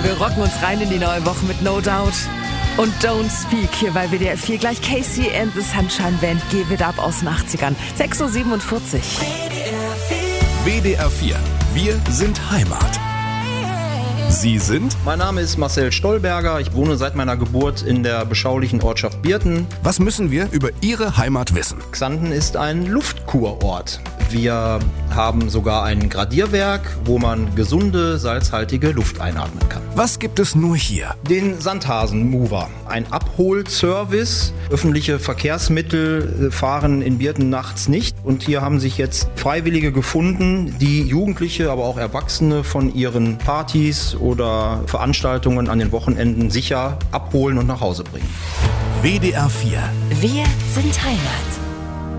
Wir rocken uns rein in die neue Woche mit No Doubt und Don't Speak hier bei WDR 4. Gleich Casey and the Sunshine Band, Give It Up aus den 80ern. 6.47 Uhr. WDR 4. Wir sind Heimat. Sie sind? Mein Name ist Marcel Stolberger. Ich wohne seit meiner Geburt in der beschaulichen Ortschaft Birten. Was müssen wir über Ihre Heimat wissen? Xanten ist ein Luftkurort. Wir haben sogar ein Gradierwerk, wo man gesunde, salzhaltige Luft einatmen kann. Was gibt es nur hier? Den Sandhasen-Mover, ein Abholservice. Öffentliche Verkehrsmittel fahren in Birten nachts nicht. Und hier haben sich jetzt Freiwillige gefunden, die Jugendliche, aber auch Erwachsene von ihren Partys oder Veranstaltungen an den Wochenenden sicher abholen und nach Hause bringen. WDR 4. Wir sind Heimat.